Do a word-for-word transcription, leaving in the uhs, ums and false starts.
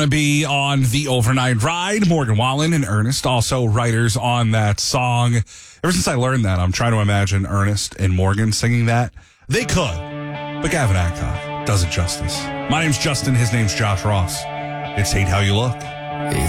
Be on the overnight ride. Morgan Wallen and Ernest, also writers on that song. Ever since I learned that, I'm trying to imagine Ernest and Morgan singing that. They could, but Gavin Adcock does it justice. My name's Justin. His name's Josh Ross. It's Hate How You Look. Hey,